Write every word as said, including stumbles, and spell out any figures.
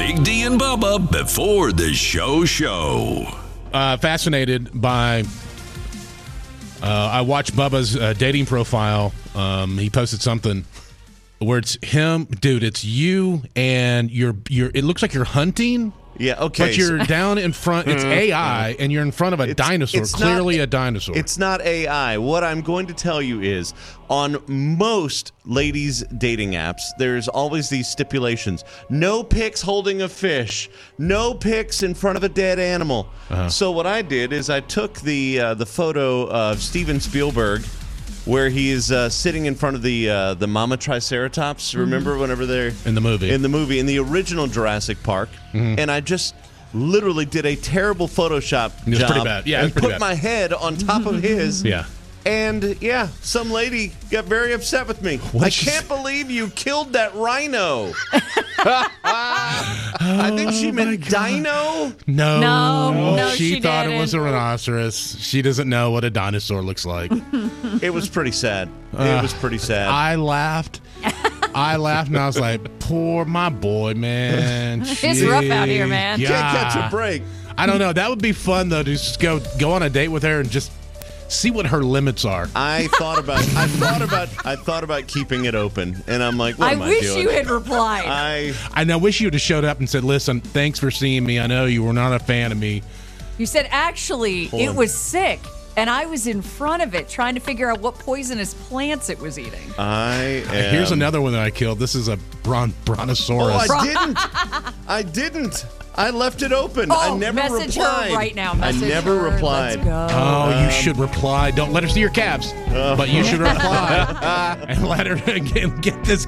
Big D and Bubba before the show show. Uh, fascinated by... Uh, I watched Bubba's uh, dating profile. Um, he posted something where it's him. Dude, it's you and you're, you're, it looks like you're hunting. Yeah, okay. But you're down in front. It's A I, and you're in front of a It's- dinosaur. it's Clearly not- a dinosaur. It's not A I. What I'm going to tell you is, on most ladies' dating apps, there's always these stipulations. No pics holding a fish. No pics in front of a dead animal. Uh-huh. So what I did is I took the uh, the photo of Steven Spielberg, where he is uh, sitting in front of the uh, the Mama Triceratops. Remember whenever they're in the movie, in the movie, in the original Jurassic Park, Mhm. and I just literally did a terrible Photoshop It was job pretty bad. Yeah, it was and pretty put bad. my head on top of his. Yeah. And yeah, some lady got very upset with me. What I she can't believe you killed that rhino. I think she meant dino. No, No, no, she, she thought it didn't. was a rhinoceros. She doesn't know what a dinosaur looks like. It was pretty sad. Uh, it was pretty sad. I laughed. I laughed, and I was like, "Poor my boy, man. It's rough out here, man. Gee, Can't catch God. a break. I don't know. That would be fun though, to just go go on a date with her and just see what her limits are. I thought about. I thought about. I thought about keeping it open, and I'm like, what I am I wish doing? you had replied. I. I know. Wish you would have showed up and said, "Listen, thanks for seeing me. I know you were not a fan of me." You said, actually, Hold it on. was sick, and I was in front of it trying to figure out what poisonous plants it was eating. I am. Here's another one that I killed. This is a bron- brontosaurus. Oh, I didn't. I didn't. I left it open. Oh, I never message her replied. right now. I Message never her. replied. Let's go. Oh, you should reply. Don't let her see your calves, but you should reply and let her get, get this